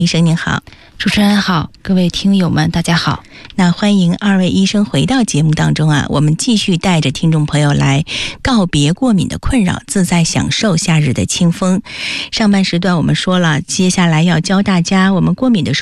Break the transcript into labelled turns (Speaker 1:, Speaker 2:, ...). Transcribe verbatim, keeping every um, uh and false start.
Speaker 1: 医生您好。
Speaker 2: 主持人好，各位听友们大家好。
Speaker 1: 那欢迎二位医生回到节目当中啊，我们继续带着听众朋友来告别过敏的困扰，自在享受夏日的清风。上半时段我们说了，接下来要教大家我们过敏的时候